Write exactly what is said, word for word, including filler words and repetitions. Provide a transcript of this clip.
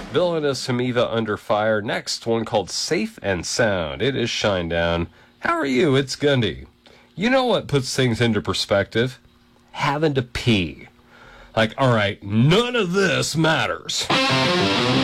Villainous Hamiva under fire. Next one called Safe and Sound. It is Shinedown. How are you? It's Gundy. You know what puts things into perspective? Having to pee. Like, all right, none of this matters.